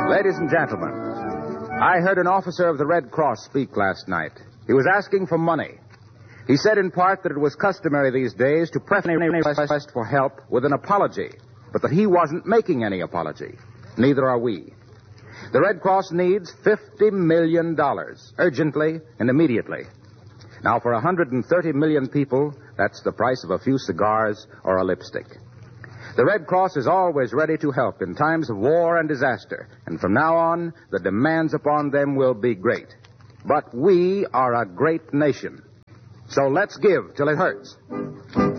Ladies and gentlemen, I heard an officer of the Red Cross speak last night. He was asking for money. He said in part that it was customary these days to preface any request for help with an apology, but that he wasn't making any apology. Neither are we. The Red Cross needs $50 million, urgently and immediately. Now, for 130 million people, that's the price of a few cigars or a lipstick. The Red Cross is always ready to help in times of war and disaster, and from now on, the demands upon them will be great. But we are a great nation. So let's give till it hurts.